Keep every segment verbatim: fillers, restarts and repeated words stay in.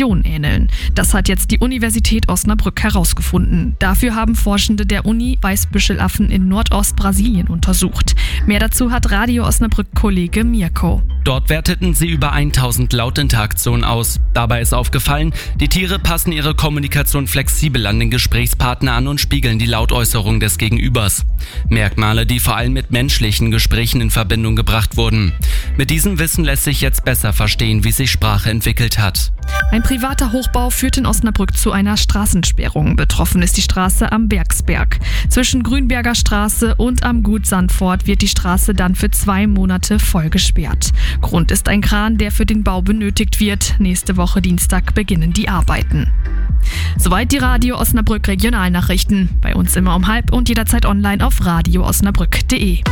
Migration ähneln. Das hat jetzt die Universität Osnabrück herausgefunden. Dafür haben Forschende der Uni Weißbüschelaffen in Nordostbrasilien untersucht. Mehr dazu hat Radio Osnabrück-Kollege Mirko. Dort werteten sie über tausend Lautinteraktionen aus. Dabei ist aufgefallen, die Tiere passen ihre Kommunikation flexibel an den Gesprächspartner an und spiegeln die Lautäußerung des Gegenübers. Merkmale, die vor allem mit menschlichen Gesprächen in Verbindung gebracht wurden. Mit diesem Wissen lässt sich jetzt besser verstehen, wie sich Sprache entwickelt hat. Ein privater Hochbau führt in Osnabrück zu einer Straßensperrung. Betroffen ist die Straße am Bergsberg. Zwischen Grünberger Straße und am Gut Sandfort wird die Straße dann für zwei Monate voll gesperrt. Grund ist ein Kran, der für den Bau benötigt wird. Nächste Woche Dienstag beginnen die Arbeiten. Soweit die Radio Osnabrück Regionalnachrichten. Bei uns immer um halb und jederzeit online auf radio osnabrück punkt de.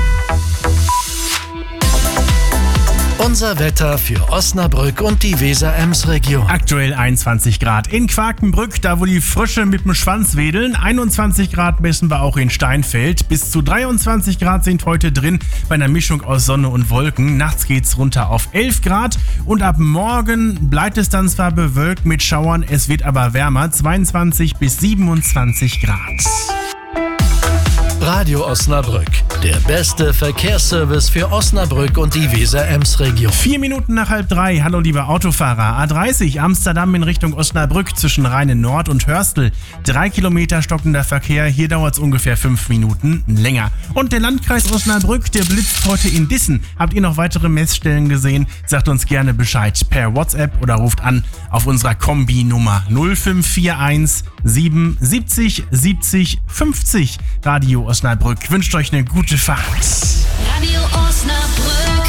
Unser Wetter für Osnabrück und die Weser-Ems-Region. Aktuell einundzwanzig Grad in Quakenbrück, da wo die Frösche mit dem Schwanz wedeln. einundzwanzig Grad messen wir auch in Steinfeld. Bis zu dreiundzwanzig Grad sind heute drin bei einer Mischung aus Sonne und Wolken. Nachts geht's runter auf elf Grad und ab morgen bleibt es dann zwar bewölkt mit Schauern, es wird aber wärmer, zweiundzwanzig bis siebenundzwanzig Grad. Radio Osnabrück, der beste Verkehrsservice für Osnabrück und die Weser-Ems-Region. Vier Minuten nach halb drei. Hallo liebe Autofahrer. A dreißig Amsterdam in Richtung Osnabrück zwischen Rheine-Nord und Hörstel. Drei Kilometer stockender Verkehr. Hier dauert es ungefähr fünf Minuten länger. Und der Landkreis Osnabrück, der blitzt heute in Dissen. Habt ihr noch weitere Messstellen gesehen? Sagt uns gerne Bescheid per WhatsApp oder ruft an auf unserer Kombi-Nummer null fünf vier eins sieben siebzig siebzig fünfzig. Radio Osnabrück wünscht euch eine gute Fahrt. Radio Osnabrück.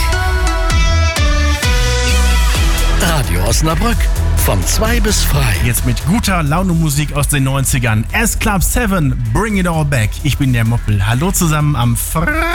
Radio Osnabrück von zwei bis frei. Jetzt mit guter Laune-Musik aus den neunzigern. S-Club sieben, Bring It All Back. Ich bin der Moppel. Hallo zusammen am Freitag.